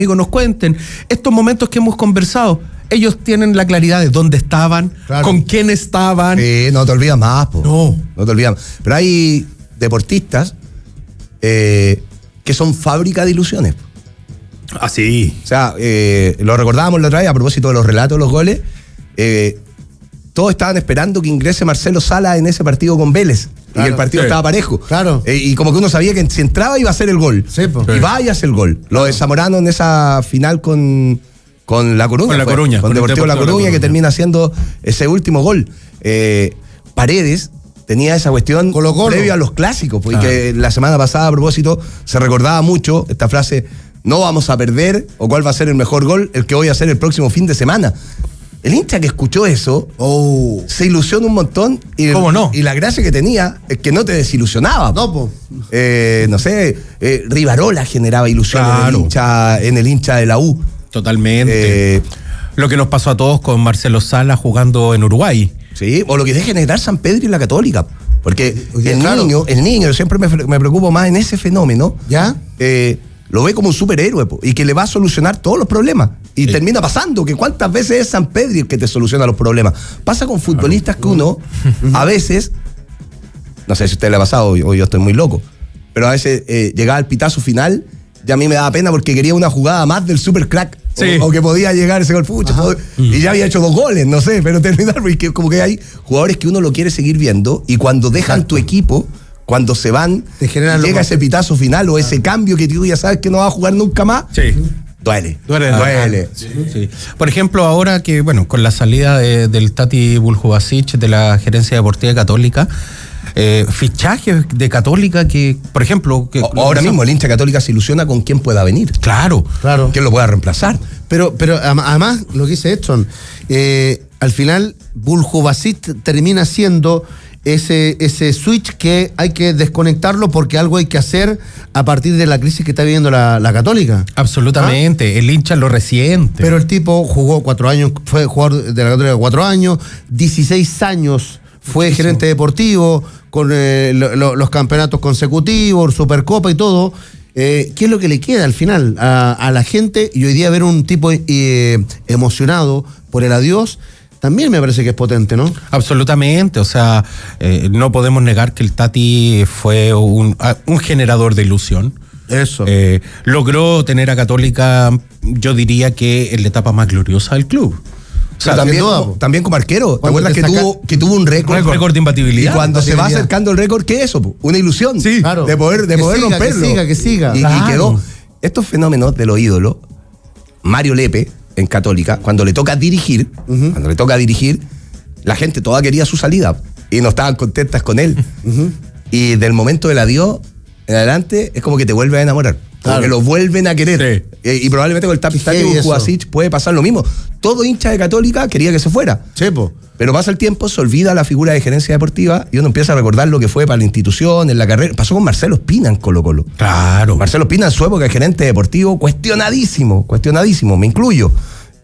nos cuenten estos momentos que hemos conversado. Ellos tienen la claridad de dónde estaban, claro, con quién estaban. No te olvidas más, po. No te olvidas. Pero hay deportistas que son fábrica de ilusiones. Así. O sea, lo recordábamos la otra vez a propósito de los relatos de los goles. Todos estaban esperando que ingrese Marcelo Sala en ese partido con Vélez. Claro, y el partido estaba parejo. Claro. Y como que uno sabía que si entraba iba a ser el gol. Sí, y vaya a ser el gol. Lo de Zamorano en esa final con La Coruña. Con La Coruña. Con Deportivo La Coruña, que termina haciendo ese último gol. Paredes tenía esa cuestión previo a los clásicos. Porque la semana pasada, a propósito, se recordaba mucho esta frase: no vamos a perder, o cuál va a ser el mejor gol, el que voy a hacer el próximo fin de semana. El hincha que escuchó eso se ilusionó un montón. ¿Cómo no? Y la gracia que tenía es que no te desilusionaba. No, po. No sé, Rivarola generaba ilusión, claro, en el hincha de la U. Totalmente. Lo que nos pasó a todos con Marcelo Sala jugando en Uruguay. Sí, o lo que deja generar San Pedro y la Católica. Porque el niño, yo siempre me preocupo más en ese fenómeno. ¿Ya? Lo ve como un superhéroe y que le va a solucionar todos los problemas. Y termina pasando que cuántas veces es San Pedro el que te soluciona los problemas. Pasa con futbolistas que uno, a veces, no sé si a usted le ha pasado o yo estoy muy loco, pero a veces llegaba al pitazo final y a mí me daba pena porque quería una jugada más del super crack. Sí. O que podía llegar ese gol, y ya había hecho 2 goles, no sé, pero terminar, porque como que hay jugadores que uno lo quiere seguir viendo y cuando dejan tu equipo, cuando se van, llega ese pitazo final o ese cambio que tú ya sabes que no va a jugar nunca más. Sí. Duele. Sí. Por ejemplo, ahora que, con la salida del Tati Buljubasic de la gerencia deportiva Católica, fichajes de Católica que, por ejemplo... ahora mismo el hincha Católica se ilusiona con quién pueda venir. Claro. Quién lo pueda reemplazar. Pero además, lo que dice Edson, al final Buljubasic termina siendo ese switch que hay que desconectarlo porque algo hay que hacer a partir de la crisis que está viviendo la Católica. Absolutamente, el hincha lo resiente. Pero el tipo jugó 4 años, fue jugador de la Católica 4 años, 16 años fue gerente deportivo, con los campeonatos consecutivos, Supercopa y todo. ¿Qué es lo que le queda al final a la gente? Y hoy día ver un tipo emocionado por el adiós, también me parece que es potente, ¿no? Absolutamente, o sea, no podemos negar que el Tati fue un generador de ilusión. Eso. Logró tener a Católica, yo diría que en la etapa más gloriosa del club. O sea, también como arquero. ¿Te acuerdas que tuvo un récord de imbatibilidad? Y cuando se va acercando el récord, ¿qué es eso? Una ilusión. Sí, claro. De poder romperlo. Que siga. Y quedó. Estos fenómenos de los ídolos, Mario Lepe, en Católica, cuando le toca dirigir, la gente toda quería su salida y no estaban contentas con él. Y del momento del adiós en adelante es como que te vuelve a enamorar. Como que lo vuelven a querer. Sí. Y probablemente con el Tapistati o Buljubasic puede pasar lo mismo. Todo hincha de Católica quería que se fuera. Chepo. Pero pasa el tiempo, se olvida la figura de gerencia deportiva y uno empieza a recordar lo que fue para la institución, en la carrera. Pasó con Marcelo Espina en Colo-Colo. Claro. Marcelo Espina en su época de gerente deportivo, cuestionadísimo, me incluyo.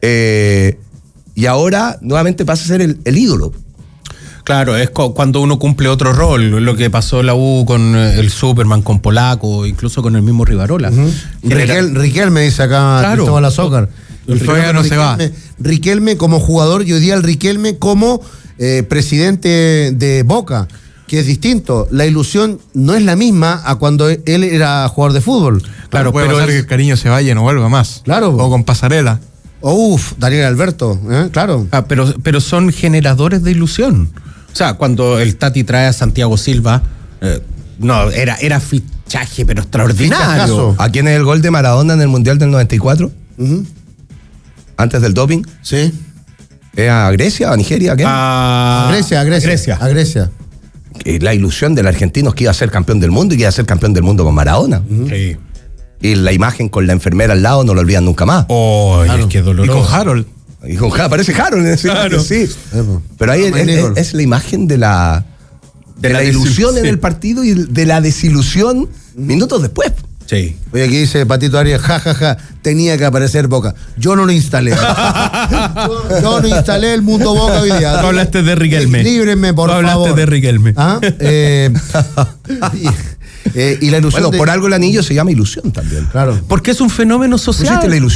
Y ahora nuevamente pasa a ser el ídolo. Claro, es cuando uno cumple otro rol, lo que pasó en la U con el Superman, con Polaco, incluso con el mismo Rivarola. Riquelme dice acá, claro, Cristóbal Azócar. El todavía no se va. Riquelme como jugador y hoy día el Riquelme como presidente de Boca, que es distinto. La ilusión no es la misma a cuando él era jugador de fútbol. Claro, puede pasar que el cariño se vaya y no vuelva más. Claro. O con Pasarela. Daniel Alberto, claro. Pero son generadores de ilusión. O sea, cuando el Tati trae a Santiago Silva, era fichaje, pero extraordinario. ¿A quién es el gol de Maradona en el Mundial del 94? Antes del doping. Sí. ¿Es a Grecia o a Nigeria? ¿Qué? A Grecia. La ilusión del argentino es que iba a ser campeón del mundo y que iba a ser campeón del mundo con Maradona. Sí. Y la imagen con la enfermera al lado no lo olvidan nunca más. Es que doloroso. Y con Harold. Aparece Harold en ese claro. Sí. Pero ahí es la imagen de la ilusión en el partido y de la desilusión minutos después. Sí. Oye, aquí dice Patito Arias, tenía que aparecer Boca. Yo no lo instalé. yo no instalé el mundo Boca hoy día. Tú hablaste de Riquelme. Líbrenme, por favor. Hablaste de Riquelme. Y la ilusión Bueno, por algo el anillo se llama ilusión también. Claro. Porque es un fenómeno social. Pusiste la ilusión.